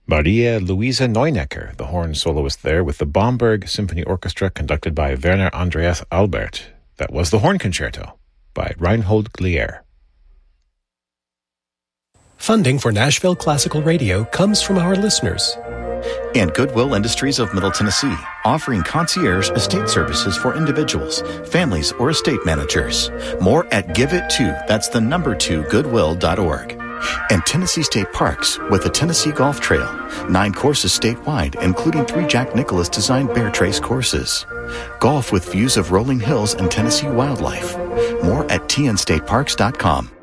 Maria Luisa Neunecker, the horn soloist there, with the Bamberg Symphony Orchestra conducted by Werner Andreas Albert. That was the Horn Concerto by Reinhold Glier. Funding for Nashville Classical Radio comes from our listeners. And Goodwill Industries of Middle Tennessee, offering concierge estate services for individuals, families, or estate managers. More at GiveIt2, that's the number 2, goodwill.org. And Tennessee State Parks with the Tennessee Golf Trail, 9 courses statewide, including 3 Jack Nicklaus designed Bear Trace courses. Golf with views of rolling hills and Tennessee wildlife. More at tnstateparks.com.